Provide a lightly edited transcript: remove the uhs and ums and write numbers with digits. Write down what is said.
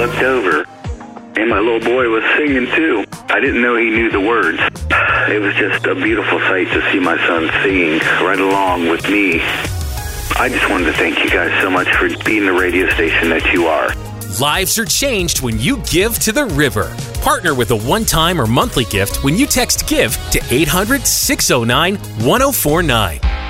looked over, and my little boy was singing too. I didn't know he knew the words. It was just a beautiful sight to see my son singing right along with me. I just wanted to thank you guys so much for being the radio station that you are. Lives are changed when you give to the river. Partner with a one-time or monthly gift when you text GIVE to 800-609-1049.